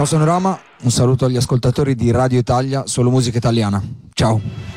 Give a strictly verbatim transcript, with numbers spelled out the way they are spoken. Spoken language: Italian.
Ciao Sonorama, un saluto agli ascoltatori di Radio Italia, solo musica italiana. Ciao.